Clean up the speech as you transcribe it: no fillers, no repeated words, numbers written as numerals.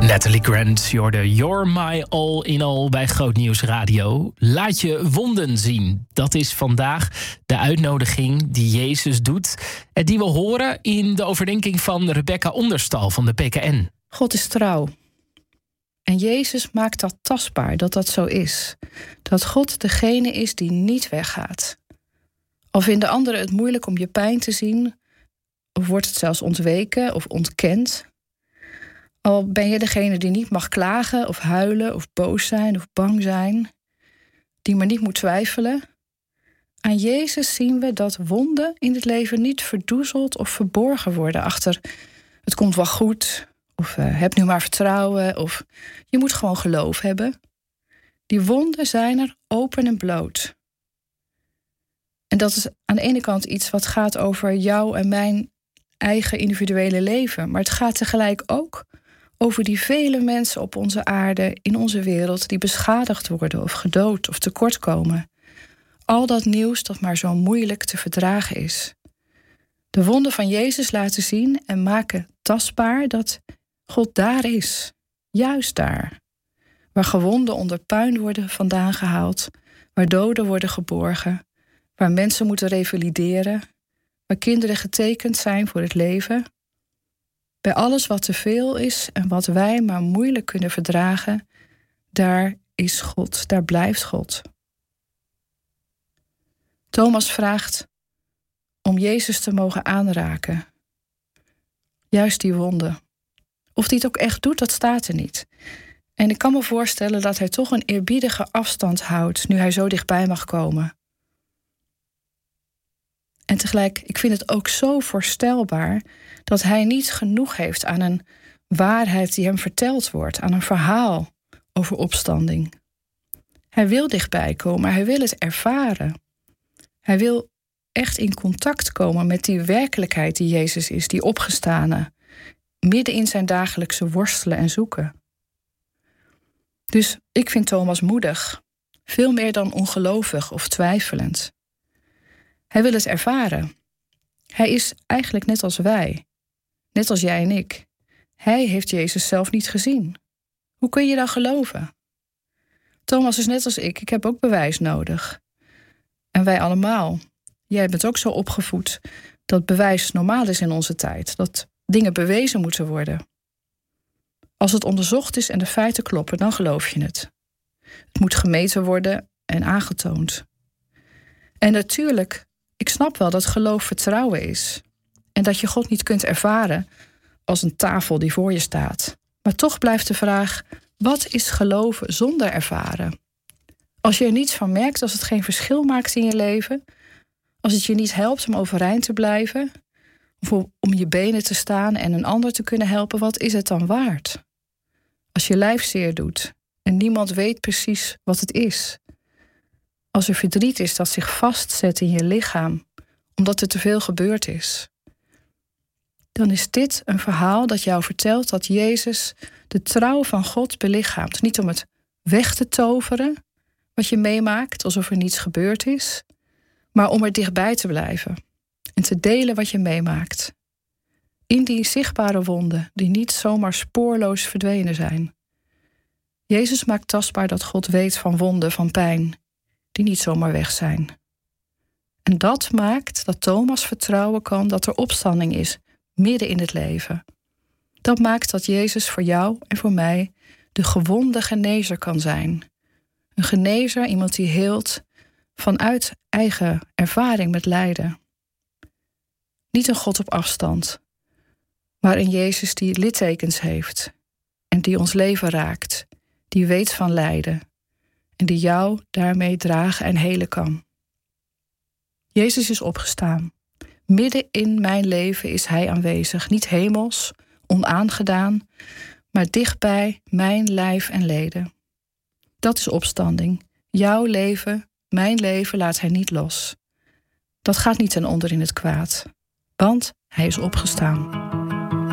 Natalie Grant, You're My All in All bij Groot Nieuws Radio. Laat je wonden zien. Dat is vandaag de uitnodiging die Jezus doet. En die we horen in de overdenking van Rebecca Onderstal van de PKN. God is trouw. En Jezus maakt dat tastbaar, dat dat zo is. Dat God degene is die niet weggaat. Al vinden anderen het moeilijk om je pijn te zien, of wordt het zelfs ontweken of ontkend. Al ben je degene die niet mag klagen of huilen of boos zijn of bang zijn, die maar niet moet twijfelen. Aan Jezus zien we dat wonden in het leven niet verdoezeld of verborgen worden achter het komt wel goed, of heb nu maar vertrouwen, of je moet gewoon geloof hebben. Die wonden zijn er open en bloot. En dat is aan de ene kant iets wat gaat over jou en mijn eigen individuele leven, maar het gaat tegelijk ook over die vele mensen op onze aarde, in onze wereld, die beschadigd worden of gedood of tekortkomen. Al dat nieuws dat maar zo moeilijk te verdragen is. De wonden van Jezus laten zien en maken tastbaar dat God daar is. Juist daar. Waar gewonden onder puin worden vandaan gehaald, waar doden worden geborgen, waar mensen moeten revalideren, waar kinderen getekend zijn voor het leven. Bij alles wat te veel is en wat wij maar moeilijk kunnen verdragen, daar is God, daar blijft God. Thomas vraagt om Jezus te mogen aanraken. Juist die wonden. Of hij het ook echt doet, dat staat er niet. En ik kan me voorstellen dat hij toch een eerbiedige afstand houdt nu hij zo dichtbij mag komen. En tegelijk, ik vind het ook zo voorstelbaar dat hij niet genoeg heeft aan een waarheid die hem verteld wordt, aan een verhaal over opstanding. Hij wil dichtbij komen, hij wil het ervaren. Hij wil echt in contact komen met die werkelijkheid die Jezus is, die opgestane, midden in zijn dagelijkse worstelen en zoeken. Dus ik vind Thomas moedig, veel meer dan ongelovig of twijfelend. Hij wil het ervaren. Hij is eigenlijk net als wij, net als jij en ik. Hij heeft Jezus zelf niet gezien. Hoe kun je dan geloven? Thomas is net als ik heb ook bewijs nodig. En wij allemaal. Jij bent ook zo opgevoed dat bewijs normaal is in onze tijd. Dat dingen bewezen moeten worden. Als het onderzocht is en de feiten kloppen, dan geloof je het. Het moet gemeten worden en aangetoond. En natuurlijk, ik snap wel dat geloof vertrouwen is. En dat je God niet kunt ervaren als een tafel die voor je staat. Maar toch blijft de vraag, wat is geloven zonder ervaren? Als je er niets van merkt, als het geen verschil maakt in je leven, als het je niet helpt om overeind te blijven, of om je benen te staan en een ander te kunnen helpen, wat is het dan waard? Als je lijf zeer doet en niemand weet precies wat het is. Als er verdriet is dat zich vastzet in je lichaam, omdat er te veel gebeurd is. Dan is dit een verhaal dat jou vertelt dat Jezus de trouw van God belichaamt. Niet om het weg te toveren, wat je meemaakt, alsof er niets gebeurd is, maar om er dichtbij te blijven en te delen wat je meemaakt. In die zichtbare wonden die niet zomaar spoorloos verdwenen zijn. Jezus maakt tastbaar dat God weet van wonden, van pijn, die niet zomaar weg zijn. En dat maakt dat Thomas vertrouwen kan dat er opstanding is, midden in het leven. Dat maakt dat Jezus voor jou en voor mij de gewonde genezer kan zijn. Een genezer, iemand die heelt vanuit eigen ervaring met lijden. Niet een God op afstand, maar een Jezus die littekens heeft en die ons leven raakt, die weet van lijden en die jou daarmee dragen en helen kan. Jezus is opgestaan. Midden in mijn leven is hij aanwezig, niet hemels, onaangedaan, maar dichtbij mijn lijf en leden. Dat is opstanding. Jouw leven, mijn leven laat hij niet los. Dat gaat niet ten onder in het kwaad, want hij is opgestaan.